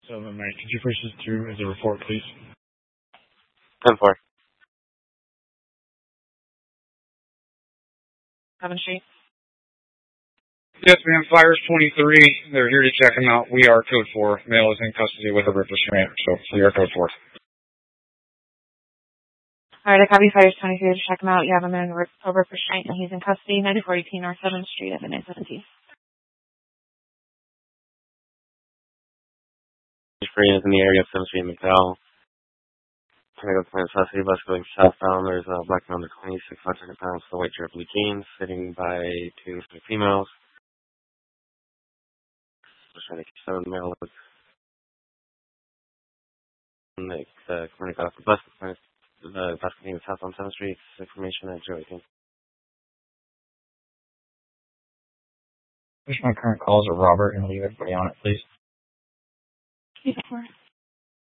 So, Mike, could you push this through as a report, please? 10-4. 7th Street. Yes, ma'am. Fires 23. They're here to check him out. We are code 4. Male is in custody with a writ restraint, so we are code 4. Alright, I copy Fires 23 to check him out. You have him in over restraint and he's in custody. 9418 North 7th Street at midnight 17. Free is in the area of 7th Street and McDowell. Tornado Plant Custody bus going southbound. There's a black number 26 500 pounds for white Cherokee Canes sitting by 2 females. Just trying to keep 7 male. The corner got off the bus. The bus continues south on 7th Street. Information at Joey King. Push my current calls are Robert and leave everybody on it, please. 8-4.